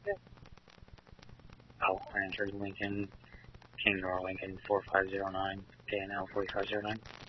Out Rancher Lincoln, King Nor Lincoln 4509, KNL 4509.